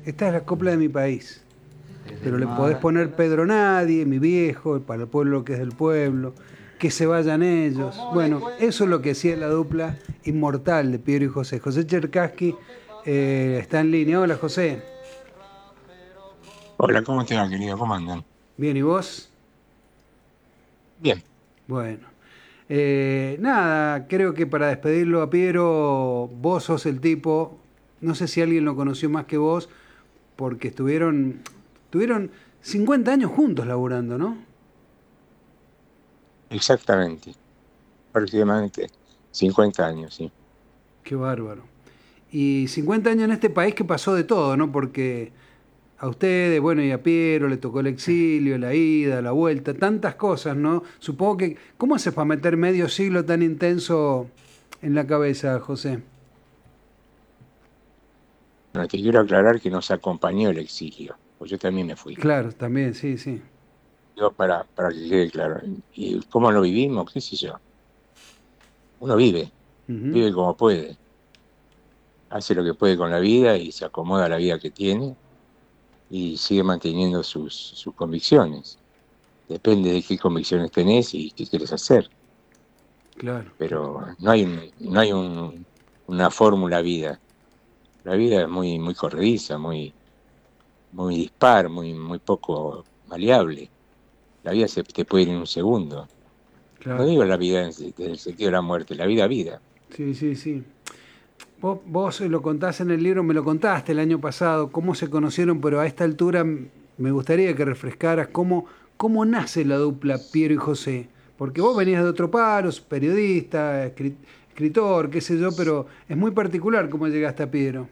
Esta es la copla de mi país. Pero le podés poner Pedro Nadie, Mi Viejo, Para el pueblo que es del pueblo, Que se vayan ellos. Bueno, eso es lo que hacía la dupla inmortal de Piero y José. José Cherkassky está en línea. Hola, José. Hola, ¿cómo te va, querido? ¿Cómo andan? Bien, ¿y vos? Bien. Bueno. Nada, creo que para despedirlo a Piero, vos sos el tipo, no sé si alguien lo conoció más que vos, porque tuvieron 50 años juntos laburando, ¿no? Exactamente, aproximadamente 50 años, sí. Qué bárbaro. Y 50 años en este país que pasó de todo, ¿no? Porque a ustedes, bueno, y a Piero le tocó el exilio, la ida, la vuelta, tantas cosas, ¿no? Supongo que, ¿cómo haces para meter medio siglo tan intenso en la cabeza, José? Bueno, te quiero aclarar que nos acompañó el exilio, pues yo también me fui. Claro, también, sí, sí. Digo, para que quede claro. ¿Y cómo lo vivimos? ¿Qué sé yo? Uno vive, Ujú. vive como puede, hace lo que puede con la vida y se acomoda a la vida que tiene y sigue manteniendo sus convicciones. Depende de qué convicciones tenés y qué quieres hacer, Claro, pero una fórmula vida. La vida es muy corrediza, muy dispar, muy poco maleable. La vida se te puede ir en un segundo. No claro. digo la vida en el sentido de la muerte, la vida, vida. Sí, sí, sí. Vos lo contás en el libro, me lo contaste el año pasado, cómo se conocieron, pero a esta altura me gustaría que refrescaras cómo nace la dupla Piero y José. Porque vos venías de otro paro, periodista, escritor, qué sé yo, pero es muy particular cómo llegaste a Piero.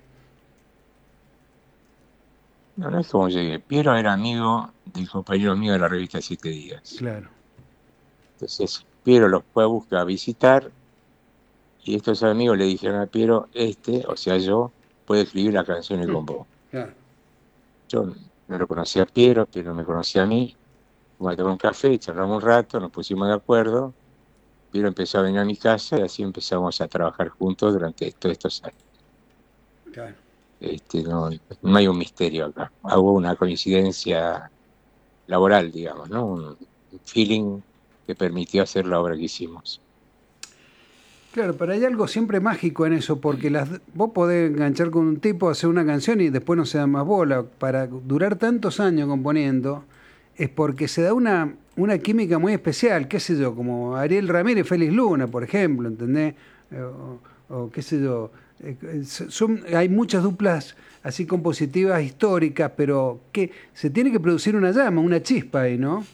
No, no es como llegué. Piero era amigo del compañero mío de la revista Siete Días. Claro. Entonces, Piero los fue a buscar a visitar y estos amigos le dijeron a Piero, o sea, yo, puede escribir las canciones con vos. Claro. Yo no lo conocía a Piero, Piero me conocía a mí. Fuimos a tomar un café, charlamos un rato, nos pusimos de acuerdo. Piero empezó a venir a mi casa y así empezamos a trabajar juntos durante todos estos años. Claro. No, no hay un misterio acá. Hubo una coincidencia laboral, digamos, ¿no? Un feeling que permitió hacer la obra que hicimos. Claro, pero hay algo siempre mágico en eso, porque vos podés enganchar con un tipo, hacer una canción y después no se da más bola. Para durar tantos años componiendo, es porque se da una química muy especial, qué sé yo, como Ariel Ramírez, Félix Luna, por ejemplo, ¿entendés? O qué sé yo. Hay muchas duplas así compositivas históricas, pero que se tiene que producir una llama, una chispa ahí, ¿no?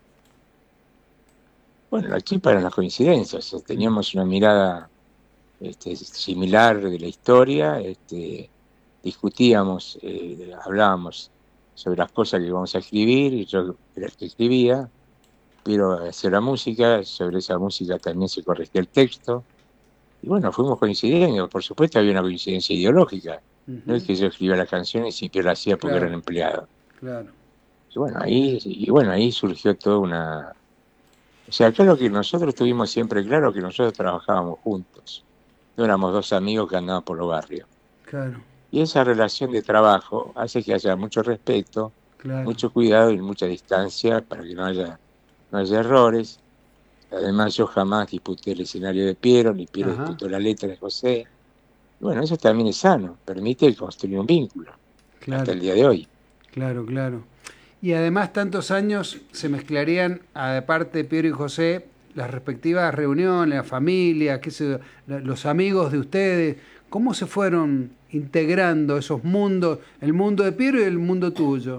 Bueno, la chispa eran las coincidencias. Teníamos una mirada similar de la historia, discutíamos, hablábamos sobre las cosas que íbamos a escribir, y yo era el que escribía, pero hacia la música, sobre esa música también se corregía el texto. Y bueno, fuimos coincidiendo. Por supuesto, había una coincidencia ideológica. No es Ujú. que yo escribía las canciones y que lo hacía porque era Claro, un empleado. claro. Y bueno, ahí surgió toda una. O sea, acá lo que nosotros tuvimos siempre claro que nosotros trabajábamos juntos. No éramos dos amigos que andaban por los barrios. Claro, Y esa relación de trabajo hace que haya mucho respeto, claro. mucho cuidado y mucha distancia para que no haya errores. Además, yo jamás disputé el escenario de Piero, ni Piero Ajá, disputó la letra de José. Bueno, eso también es sano, permite construir un vínculo hasta claro, el día de hoy. claro, claro. Y además tantos años se mezclarían, aparte de Piero y José, las respectivas reuniones, la familia, qué sé yo, los amigos de ustedes. ¿Cómo se fueron integrando esos mundos, el mundo de Piero y el mundo tuyo?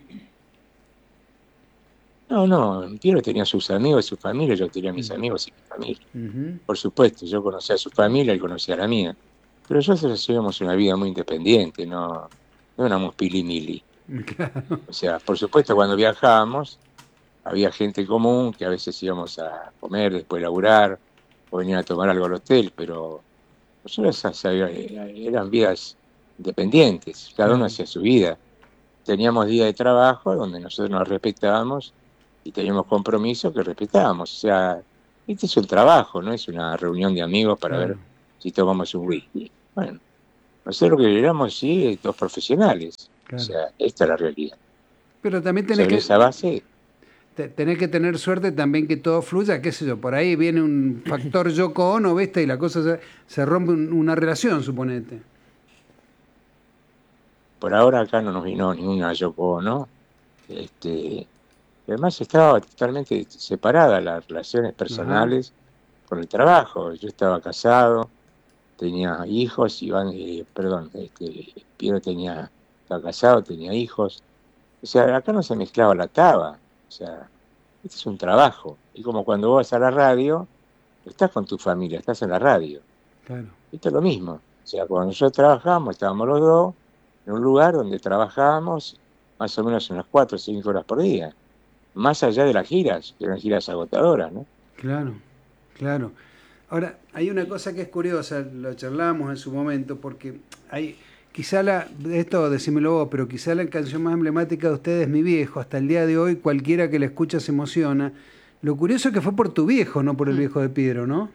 No, no, Piero tenía sus amigos y su familia, yo tenía mis amigos y mi familia. Ujú. Por supuesto, yo conocía a su familia y conocía a la mía. Pero nosotros hacíamos una vida muy independiente, no éramos pilimili. Claro, O sea, por supuesto, cuando viajábamos, había gente común que a veces íbamos a comer, después laburar, o venían a tomar algo al hotel, pero nosotros eran vidas independientes, cada uno claro, hacía su vida. Teníamos día de trabajo donde nosotros nos respetábamos y teníamos compromisos que respetábamos. O sea, este es un trabajo, no es una reunión de amigos para claro. ver si tomamos un whisky. Bueno, nosotros lo que éramos, sí, dos profesionales. O claro. sea, esta es la realidad. Pero también Sobre esa base, tenés que tener suerte también que todo fluya, qué sé yo, por ahí viene un factor Yoko Ono, ¿viste? Y la cosa se rompe una relación, suponete. por ahora acá no nos vino ninguna Yoko, ¿no? Este, además estaba totalmente separada las relaciones Ajá, personales con el trabajo. Yo estaba casado, tenía hijos, Iván, perdón, Piero estaba casado, tenía hijos. O sea, acá no se mezclaba la taba. O sea, este es un trabajo. Y como cuando vos vas a la radio, estás con tu familia, estás en la radio. claro. Esto es lo mismo. O sea, cuando nosotros trabajamos, estábamos los dos en un lugar donde trabajábamos más o menos unas 4 o 5 horas por día. Más allá de las giras, que eran giras agotadoras, ¿no? Claro, claro. Ahora, hay una cosa que es curiosa, lo charlamos en su momento, porque hay, quizá esto decímelo vos, pero quizá la canción más emblemática de ustedes es Mi Viejo. Hasta el día de hoy, cualquiera que la escucha se emociona. Lo curioso es que fue por tu viejo, no por el viejo de Piedro, ¿no?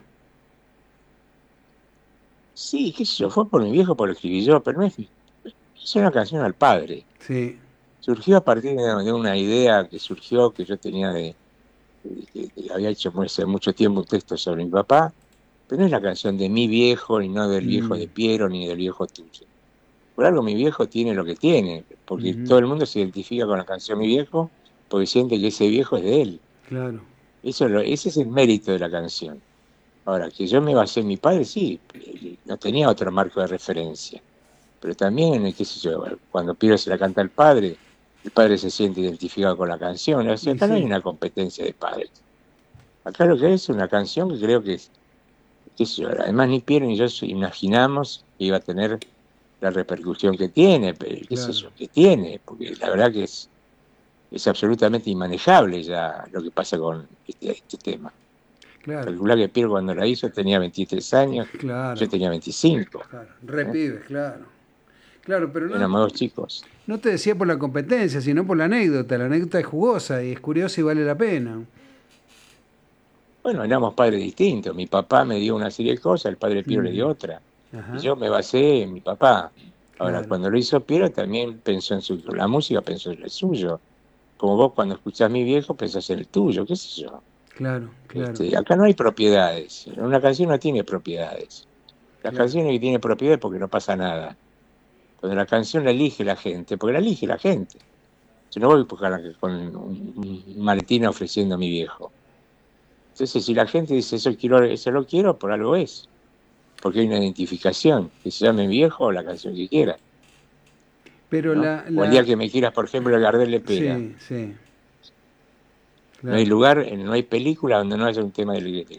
Sí, qué sé yo, fue por mi viejo, por lo escribí yo, pero no es una canción al padre. Sí. Surgió a partir de una idea que surgió, que yo tenía que había hecho hace mucho tiempo un texto sobre mi papá, pero no es la canción de mi viejo, y no del viejo Mm, de Piero, ni del viejo tuyo. Por algo mi viejo tiene lo que tiene, porque ujú, todo el mundo se identifica con la canción Mi Viejo, porque siente que ese viejo es de él. claro. Ese es el mérito de la canción. Ahora, que yo me basé en mi padre, sí, no tenía otro marco de referencia. Pero también, qué sé yo, cuando Piero se la canta al padre, el padre se siente identificado con la canción. O sea, Y acá no hay sí, una competencia de padres. Acá lo que es una canción que creo que es, qué sé yo, además ni Piero ni yo imaginamos que iba a tener la repercusión que tiene, qué sé claro, yo, que tiene, porque la verdad que es absolutamente inmanejable ya lo que pasa con este tema. claro, Calculá que Piero cuando la hizo tenía 23 años, yo claro, tenía 25, claro. Re ¿eh? pibes, claro. Claro, pero no, Éramos dos chicos. no te decía por la competencia, sino por la anécdota. La anécdota es jugosa y es curiosa y vale la pena. Bueno, éramos padres distintos. Mi papá me dio una serie de cosas, el padre de Piero le Mm, dio otra. Y ajá, yo me basé en mi papá. Ahora, claro, cuando lo hizo Piero también pensó en la música pensó en el suyo. Como vos cuando escuchás Mi Viejo pensás en el tuyo, qué sé yo. claro, claro, Acá no hay propiedades. Una canción no tiene propiedades. Las claro. canciones que tienen propiedades porque no pasa nada. Cuando la canción la elige la gente, porque la elige la gente. Yo no voy con un maletín ofreciendo a Mi Viejo. Entonces, si la gente dice eso lo quiero, por algo es. Porque hay una identificación, que se llame viejo o la canción que quiera, Pero ¿no? O el día que me quieras, por ejemplo, el Gardel Lepera. sí, sí, No hay claro, lugar, no hay película donde no haya un tema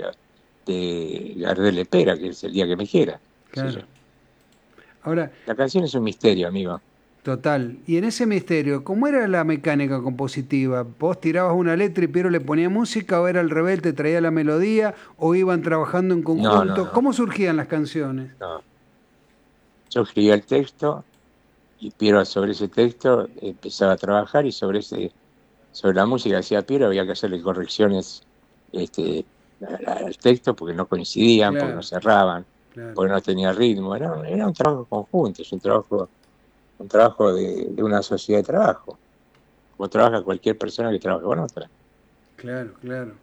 de Gardel Lepera, que es el día que me quiera, qué sé yo. claro. Ahora, La canción es un misterio, amigo. total. Y en ese misterio, ¿cómo era la mecánica compositiva? ¿Vos tirabas una letra y Piero le ponía música o era al revés, te traía la melodía o iban trabajando en No, no, conjunto? no, ¿Cómo surgían las canciones? no. Yo escribía el texto y Piero sobre ese texto empezaba a trabajar y sobre la música que hacía Piero había que hacerle correcciones este, al texto porque no coincidían, porque no Claro, cerraban, claro, porque no tenía ritmo. Era un trabajo conjunto, es un trabajo de una sociedad de trabajo, como trabaja cualquier persona que trabaja con otra. claro, claro.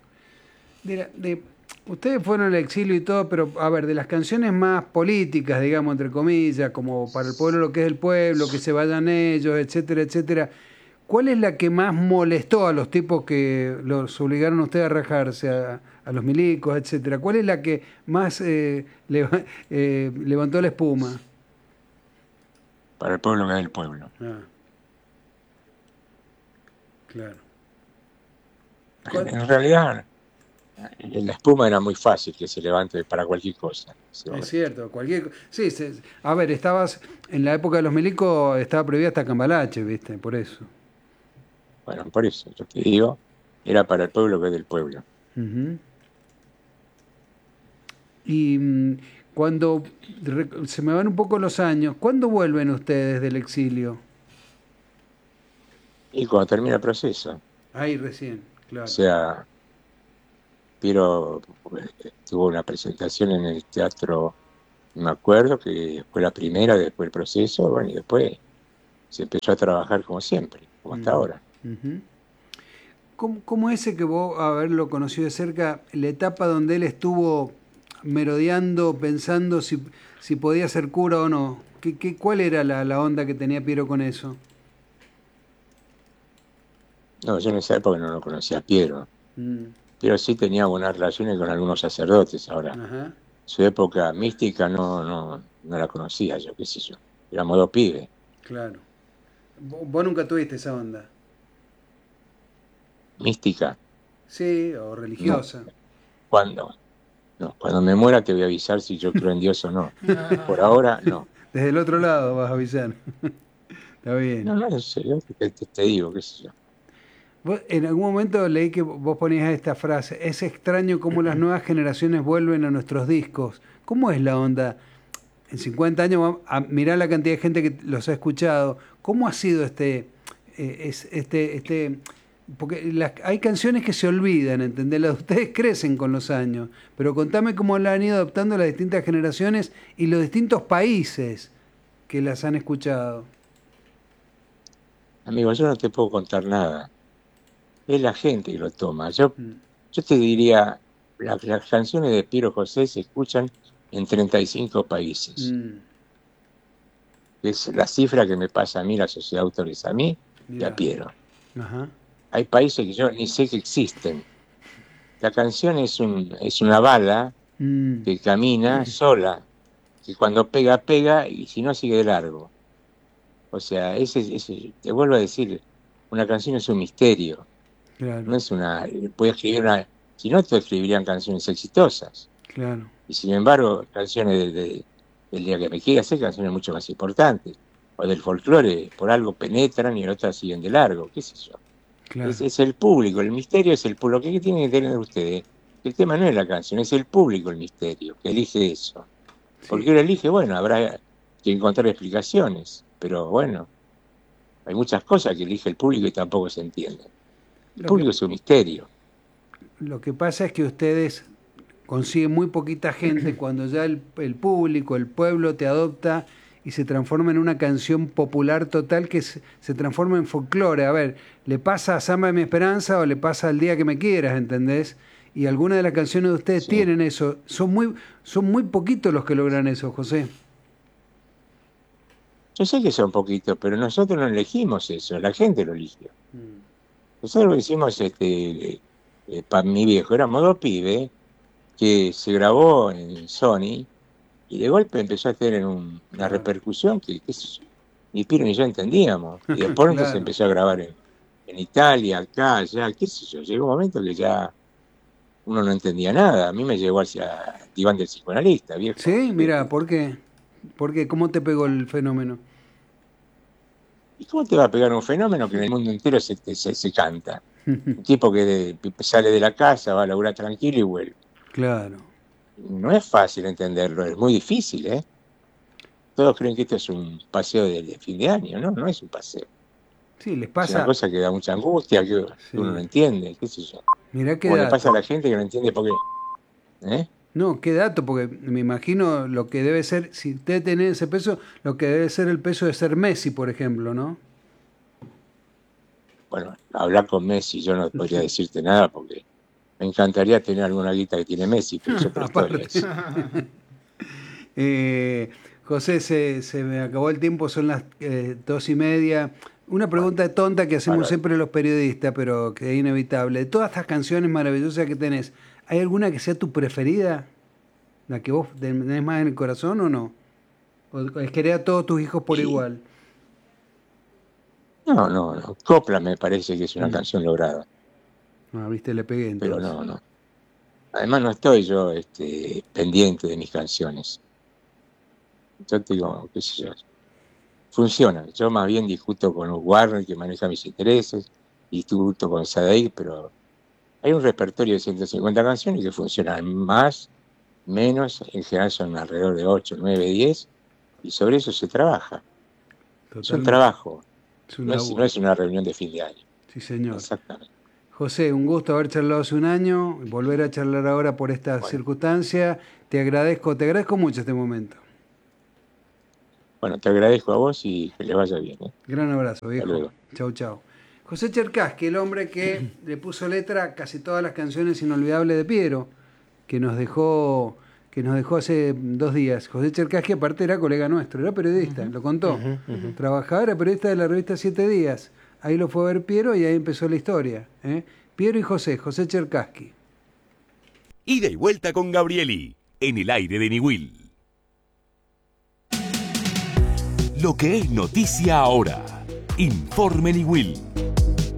Ustedes fueron al exilio y todo, pero a ver, de las canciones más políticas, digamos, entre comillas, como para el pueblo lo que es el pueblo, que se vayan ellos, etcétera, etcétera, ¿cuál es la que más molestó a los tipos que los obligaron a ustedes a rajarse, a los milicos, etcétera? ¿Cuál es la que más levantó la espuma? Para el pueblo que es el pueblo. Ah, claro. ¿Cuál? En realidad, la espuma era muy fácil que se levante para cualquier cosa en ese Es momento. cierto, sí, a ver, estabas en la época de los milicos, estaba prohibida hasta Cambalache, ¿viste? Por eso. Bueno, por eso, yo te digo, era para el pueblo que es del pueblo. Ujú. Y cuando se me van un poco los años, ¿cuándo vuelven ustedes del exilio? Y cuando termina el proceso, o Ahí recién, claro. sea, Piero tuvo una presentación en el teatro, me acuerdo que fue la primera, después el proceso, bueno, y después se empezó a trabajar como siempre, como hasta Ujú, ahora. ujú. ¿Cómo ese que vos haberlo conocido de cerca, la etapa donde él estuvo merodeando, pensando si podía ser cura o no? ¿Cuál era la onda que tenía Piero con eso? No, yo en esa época no lo conocía a Piero, Mm, pero sí tenía buenas relaciones con algunos sacerdotes. Ahora, ajá, su época mística no la conocía yo, qué sé yo. Era modo pibe. claro. ¿Vos nunca tuviste esa onda? Mística, Sí, o no. religiosa. ¿Cuándo? No, cuando me muera te voy a avisar si yo creo en Dios o no. Por ahora, no. Desde el otro lado vas a avisar. Está bien. No, no, en serio, te digo, qué sé yo. En algún momento leí que vos ponías esta frase, es extraño cómo las nuevas generaciones vuelven a nuestros discos. ¿Cómo es la onda? En 50 años, mirá la cantidad de gente que los ha escuchado. ¿Cómo ha sido porque hay canciones que se olvidan, ¿entendés? Las de ustedes crecen con los años, pero contame cómo la han ido adoptando las distintas generaciones y los distintos países que las han escuchado. Amigo, yo no te puedo contar nada. Es la gente que lo toma. Mm, Yo te diría, las canciones de Piero José se escuchan en 35 países. mm, Es la cifra que me pasa a mí, la sociedad de autores, a mí y a mirá, Piero. ajá. Hay países que yo ni sé que existen. La canción es una bala Mm, que camina sola, que cuando pega, pega y si no sigue de largo. O sea, te vuelvo a decir, una canción es un misterio, no claro, es puede escribir si no, te escribirían canciones exitosas. claro. Y sin embargo, canciones del día que me quiera hacer, canciones mucho más importantes. O del folclore, por algo penetran y otras siguen de largo, qué sé yo. Claro, Es el público, el misterio es el público. Lo que tienen que tener ustedes, el tema no es la canción, es el público el misterio, que elige eso. Porque sí. él elige, bueno, habrá que encontrar explicaciones, pero bueno, hay muchas cosas que elige el público y tampoco se entienden. El Lo que, público es un misterio. lo que pasa es que ustedes consiguen muy poquita gente cuando ya el público, el pueblo te adopta y se transforma en una canción popular total que se transforma en folclore. A ver, le pasa a Samba de mi Esperanza o le pasa al Día que me quieras, ¿entendés? Y algunas de las canciones de ustedes Sí. tienen eso. Son muy poquitos los que logran eso, José. Yo sé que son poquitos, pero nosotros no elegimos eso, la gente lo eligió. Mm, Nosotros hicimos, para mi viejo, era modo pibe, que se grabó en Sony y de golpe empezó a tener una claro, repercusión que qué sé yo, ni Piro ni yo entendíamos. Y después entonces se claro. empezó a grabar en Italia, acá, allá, qué sé yo. Llegó un momento que ya uno no entendía nada. A mí me llegó hacia el diván del psicoanalista, viejo. Sí, mira, ¿por qué? ¿Por qué? ¿Cómo te pegó el fenómeno? ¿Y cómo te va a pegar un fenómeno que en el mundo entero se canta? Un tipo que sale de la casa, va a laburar tranquilo y vuelve. Claro. No es fácil entenderlo, es muy difícil, ¿eh? Todos creen que esto es un paseo de fin de año, ¿no? No es un paseo. Sí, les Es una pasa. cosa que da mucha angustia, que uno no Sí. entiende, qué sé yo. Mirá qué Como le pasa a dato. la gente que no entiende por qué. ¿Eh? No, qué dato, porque me imagino lo que debe ser, si usted tiene ese peso, lo que debe ser el peso de ser Messi, por ejemplo, ¿no? Bueno, hablar con Messi yo no podría decirte nada porque me encantaría tener alguna guita que tiene Messi, pero es otra historia Aparte. eso. José, se me acabó el tiempo, son las 2:30. Una Bueno, pregunta tonta que hacemos bárbaro. siempre los periodistas, pero que es inevitable. De todas estas canciones maravillosas que tenés, ¿hay alguna que sea tu preferida? ¿La que vos tenés más en el corazón o no? ¿O querés a todos tus hijos por Y igual? no. Copla me parece que es una Mm. canción lograda, Ah, viste, le pegué pero entonces. no. Además no estoy yo pendiente de mis canciones. Yo te digo, qué sé yo, funciona. Yo más bien discuto con Warner, que maneja mis intereses, discuto con Sadaik, pero hay un repertorio de 150 canciones que funcionan más, menos, en general son alrededor de 8, 9, 10, y sobre eso se trabaja. Es un Totalmente. trabajo, Es un no laburo. es una reunión de fin de año. Sí, señor. Exactamente. José, un gusto haber charlado hace un año, volver a charlar ahora por esta Bueno, circunstancia. Te agradezco mucho este momento. Bueno, te agradezco a vos y que les vaya bien. Gran abrazo, viejo. Hasta luego. Chau, chau. José Cherkasky, el hombre que le puso letra a casi todas las canciones inolvidables de Piero, que nos dejó hace 2 días. José Cherkasky, aparte, era colega nuestro, era periodista, lo contó. Trabajaba, era periodista de la revista 7 Días. Ahí lo fue a ver Piero y ahí empezó la historia. Piero y José Cherkasky. Ida y vuelta con Gabrieli, en el aire de Niwil. Lo que es noticia ahora. Informe Niwil.